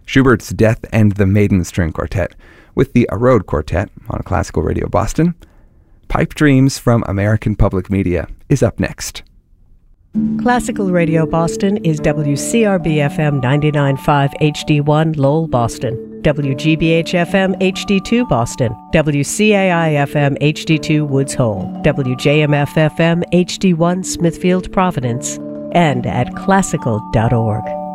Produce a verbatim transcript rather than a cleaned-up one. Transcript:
Schubert's Death and the Maiden String Quartet, with the Arode Quartet on Classical Radio Boston. Pipe Dreams from American Public Media is up next. Classical Radio Boston is W C R B F M ninety-nine point five H D one Lowell, Boston, W G B H F M H D two Boston, W C A I F M H D two Woods Hole, W J M F F M H D one Smithfield, Providence, and at classical dot org.